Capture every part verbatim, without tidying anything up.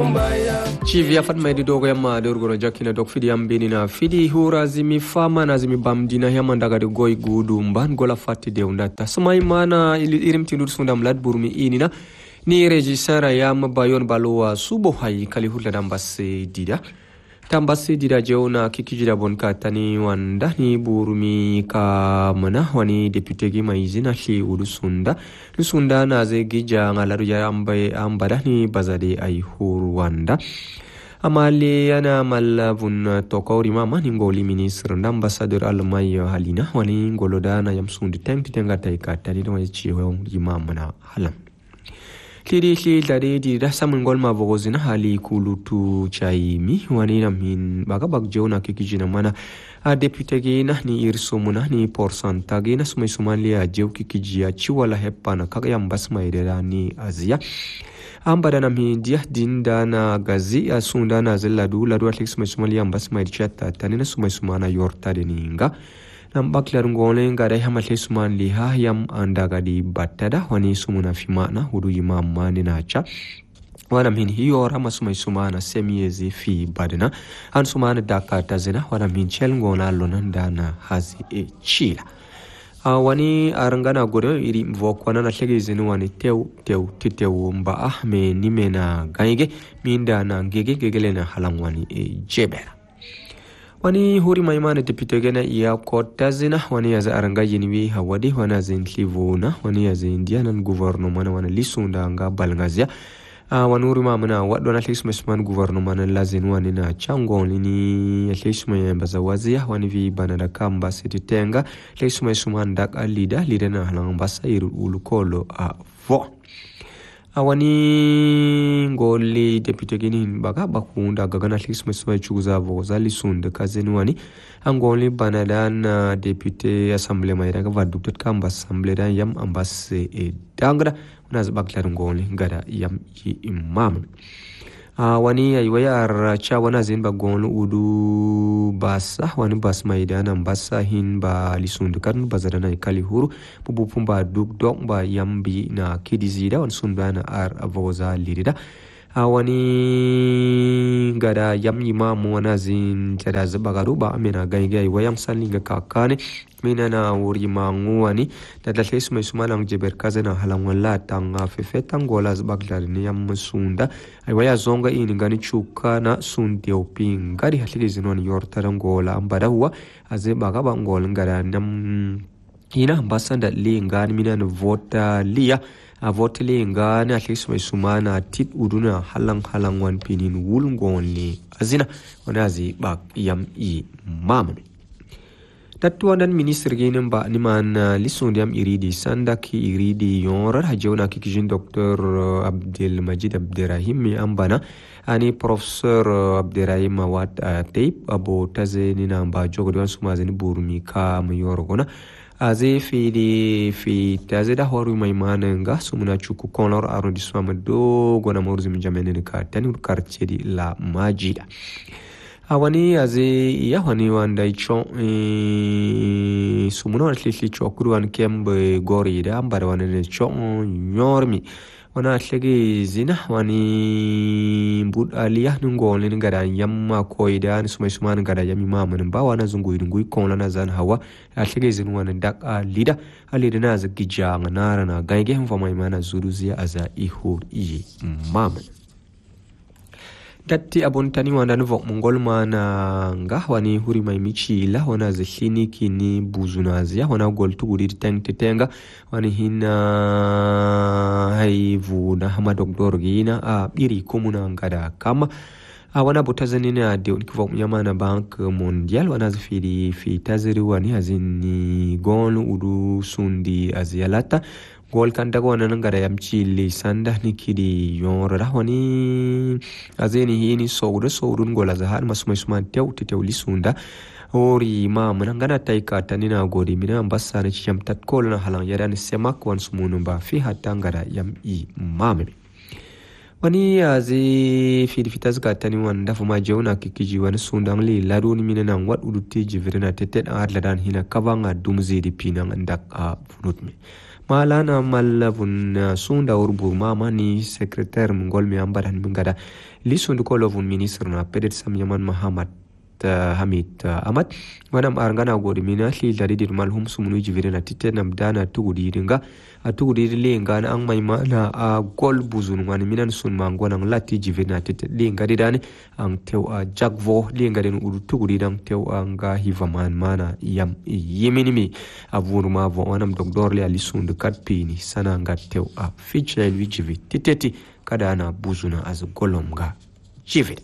Chivi ya Fatma idi dogo yamma da urgono jakina dok fidi yambini na fidi hura zimi fama na zimi bamdina yamma daga de goy gudu mban gola fatti de undata samay mana irim tinur sunda mlad burmi inina ni regisera yamma bayon balowa subo hay kali hurla dambasse dida tambase dida jewna kikijida bonka tani wanda ni burmi ka mana wani depute gi mai zina shi udusunda lusunda na ze gija ngalaru ya ambaye ambada ni bazade ay hurwanda amali yana malavun tokori mama ni ngoli ministre ambassadeur almayo halina wani ngolodana yamsundi temti tenga taikata ni no chiwe yimama na halam kiri shi dare di da samun golma bogozina hali kulutu chaimi wani na min baga bagjona kikijina mana a depute gina ni irsomuna ni porsantage na sumai somalia jew kikijia chiwala hepana kaga yambas maidera ni azia ambada na mindia dinda na gazi ya sunda na zelladu ladu atlik sumai somalia yambas maidchata tanina sumai sumana yorta deninga nambaklar ngole ngare hamatle suman liha yam andaga di batada wani sumuna fimana hudu imam mani nacha wana min hiyo rama sumai sumana semiezi fi badana an sumana dakata zina wana min chel ngona lonanda na hazi e chila Uh, wani arangana gore iri mvokwana na tlege zinu wani tew tew titew mba ahme nime na gaige minda na ngege gegele na halang wani e jebera wani huri maimana depute gena iya kota zina wani ya za aranga yiniwi hawadi wana zintlivuna wani ya za indianan gouvernement wana lisunda nga balngazia Uh, wanuri mamana wadwa na atleast mesman gouvernement la zinu wani na chango lini atleast mayembaza wazia wani vi banada kamba setitenga atleast mesman dak alida lida na halang basa iru ulukolo a vo awani ngoli depute gini baga bakunda gagana atleast mesman chuguza vo zali sunda kazenu wani angoli banada na depute assemblée mayraga vaduktet kamba assemblée dan yam ambasse e dangra unazi baklar ngoli gada yam yi imam uh, wani aywaya archa wana zin ba gonu udu basa wani bas maidana basa hin ba lisundu kan bazadana kali huru bubu pumba duk dok ba yambi na kidizida wan sundana ar avoza lirida uh, wani gada yam imam wana zin tada zabagaru ba amena gaiga aywaya msalinga kakane mina na wuri manguani dadalhe sumai sumalang jeber kazana halangwala tanga fefeta ngola zbaglar ni yam sunda aywaya zonga ini ngani chuka na sundi oping gari hatlili zinoni yortara ngola ambada huwa aze baga ba ngola ngara nam ina ambasanda li ngani mina na vota liya a vota li ngani atli sumai sumana tit uduna halang halang wan pinin wul ngoli azina wanazi bak yam i mamami Tatuanan minister ginin ba ni man uh, lisundiyam iridi sanda ki iridi yorar hajawna ki kijin Doktor uh, Abdel Majid Abderrahim mi ambana ani Professor uh, Abderrahim wat uh, tape abo taze ni namba jogo diwan sumazini burmi ka mayorogona aze fi di fi taze da horu maimananga sumuna chuku konor arrondissement do gona morzim jamene ka tani quartier di la Majida awani aze ya wani wanda icho e, sumuna watli cho kuru wan kembe gori da ambara wani ne cho nyormi wana atlege zina wani bud aliyah nungol ni ngada yamma koida ni sumai sumana ngada yami mama ba wana zungu idungui konla na zan hawa atlege zin wana dak alida alida na za gija nara na gaige hum mai mana zuruzia aza ihu i mama datti abontani wanda nuvo mongol mana nga wani huri mai michi la wana za kliniki ni buzunazia wana gol tuguri tengte tenga wani hina haivu na hama doktor gina a biri komuna ngada kama a wana botazani na de unkivo mnyama na bank mondial wana zifiri fi taziri wani hazini gol udu sundi azialata gol kanda ko nan ngara yam chili sanda ni kidi yonra wani azeni hini sowdo sowdun gola zahar masumai suman tew tew lisunda ori ma mun ngana taika tanina godi mina ambassa ni cham tat kol na halang yaran semak wan sumunun ba fi hatta ngara yam i mame wani azi fi fitaz ka tani wanda fuma jewna kikiji wani sundan li laduni mina nan wad uduti jivrina tetet ar ladan hina kabanga dumzi di pinang ndak a funutme malana malavun sunda urbur mama ni secrétaire mngol mi ambada ni ngada lisundu ko lovun ministre na pedet samyaman mahamad uh, hamid uh, amat wanam arngana godi mina li ladidir malhum sumunu jivire na tite nam dana tugudi dinga atugudi lenga na ang may mana a gol buzun ngani minan sun mangona lati jivire na tite lenga didani ang tew a jagvo lenga den udu tugudi dang tew anga hivaman mana yam yeminimi avurma vo wanam doktor le alisundu katpini sana ngat tew a fichel wijivi titeti kada ana buzuna az golomga jivire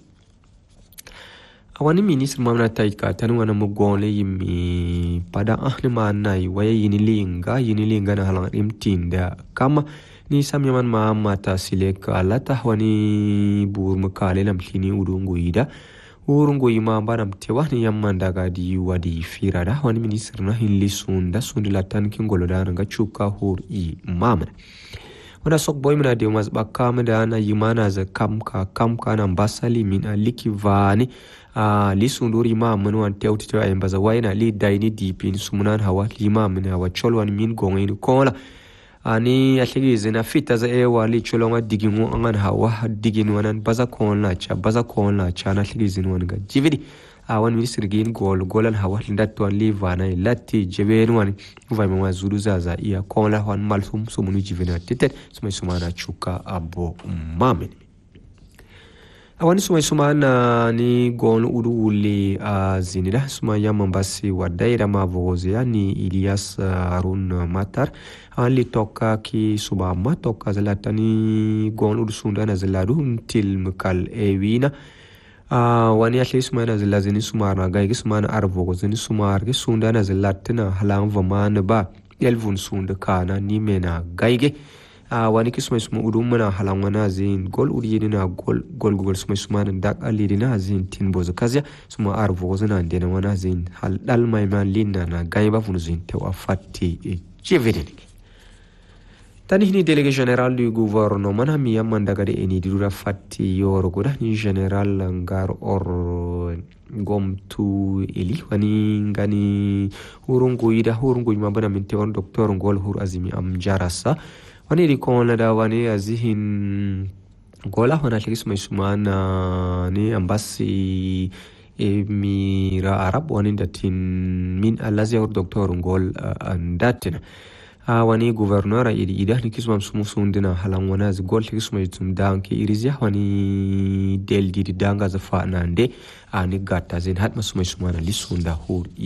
awani ministre mamna taika tanu wana mugole yimi pada ahne mana waya yini linga yini linga na halang imtinda kama ni samyaman ma mata sileka alata wani bur mukale lam lini udungu ida urungu ima banam tewa ni yamanda gadi wadi firada wani ministre na hinli sunda sundilatan kingolo da nga chuka hur i mamna wana sok boy mina de mas bakam da na yimana za kamka kamka na basali min aliki vani a li sunduri ma mun wan tewti to ay baza wayna li daini dipin sumunan hawa li ma min hawa cholwan min gongen kola ani atligi zina fita za ewa li cholonga digingo angan hawa digin wanan baza kola cha baza kola cha na atligi zin wan ga jividi a wan minister gin gol golan hawa lindat to li vana latti jeben wan vai ma zulu zaza iya kola wan malsum sumunu jivina titet sumai sumana chuka abo mamen awani sumai sumana ni gon udu uli a zinida sumai yamman basi wadaira ma voze yani Ilyas Harun Matar ali toka ki subama toka zalatani gon udu sundana zaladu til mukal ewina Uh, wani at least mana zilla zini sumar na gai gismana arvo zini sumar gi sunda na zillatina halan vamana ba elvun sunda kana ni mena gaige uh, wani kismai suma udum mana halan wana zin gol udini na gol gol gol suma suma dak alidina zin tin bozo kazya suma arvo zina ndena wana zin hal dal mai man linna na gai ba funu zin te wafati e jevedeni tani hini délégué général du gouvernement na mi yamanda gade eni dura fatti yoro goda ni général ngar or gomtu eli wani ngani hurungu ida hurungu mabana minti on docteur ngol hur azimi am jarasa wani ri kona da wani azihin gola wana tligis mai sumana ni ambassi emira arab wani datin min alazi or docteur ngol andatina a wani gouverneur idi ida ni kismam sumu sundina halan wana z gol kismay tum danki irizya wani del di danga za fa nande ani gata zin hat masumay sumana lisunda hur